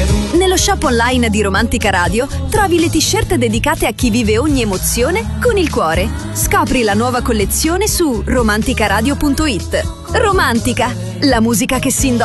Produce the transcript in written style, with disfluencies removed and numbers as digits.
Nello shop online di Romantica Radio trovi le t-shirt dedicate a chi vive ogni emozione con il cuore. Scopri la nuova collezione su romanticaradio.it. Romantica, la musica che si indossa.